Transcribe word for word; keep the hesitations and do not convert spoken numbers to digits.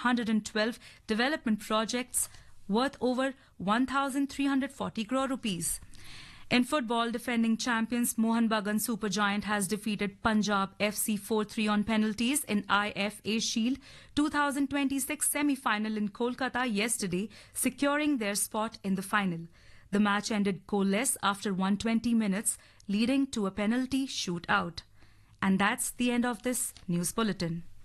hundred twelve development projects worth over one thousand three hundred forty crore rupees. In football, defending champions Mohan Bagan Supergiant has defeated Punjab F C four three on penalties in I F A Shield twenty twenty-six semi-final in Kolkata yesterday, securing their spot in the final. The match ended goalless after one hundred twenty minutes, leading to a penalty shootout. And that's the end of this news bulletin.